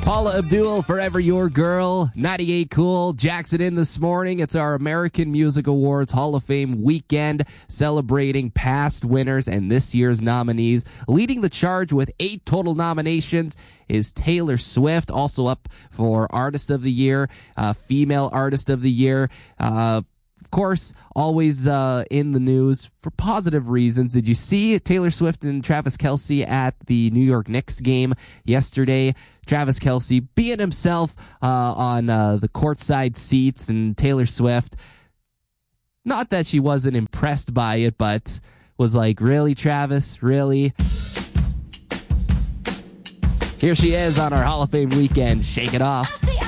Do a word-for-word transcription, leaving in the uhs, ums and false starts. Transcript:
Paula Abdul, Forever Your Girl, ninety-eight Cool, Jackson in this morning. It's our American Music Awards Hall of Fame weekend, celebrating past winners and this year's nominees. Leading the charge with eight total nominations is Taylor Swift, also up for Artist of the Year, uh, Female Artist of the Year. Uh, of course, always uh, in the news for positive reasons. Did you see Taylor Swift and Travis Kelce at the New York Knicks game yesterday? Travis Kelce being himself uh, on uh, the courtside seats, and Taylor Swift, not that she wasn't impressed by it, but was like, really, Travis? Really? Here she is on our Hall of Fame weekend. Shake it off.